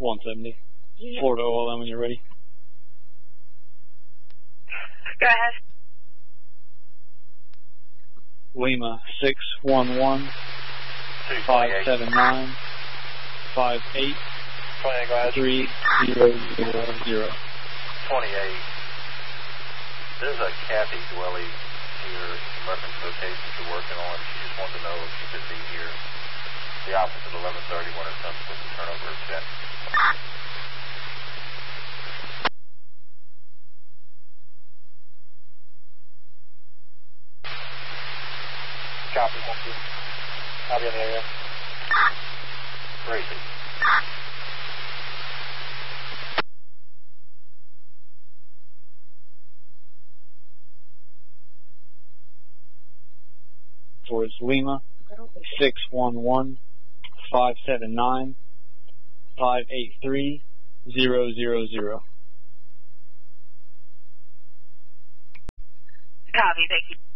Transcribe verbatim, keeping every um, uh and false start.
one seventy. Florida O L M when you're ready. Go ahead. Lima six one one five seven nine five eight three zero zero zero. twenty-eight. There's a Kathy Dwelly here in reference to the case that you're working on. She just wanted to know if she could be here. The office at eleven thirty when her son's supposed to turn over a check. Copy, thank you. I'll be in the area. Crazy. Towards Lima six one one five seven nine five eight three zero zero zero. Copy, thank you.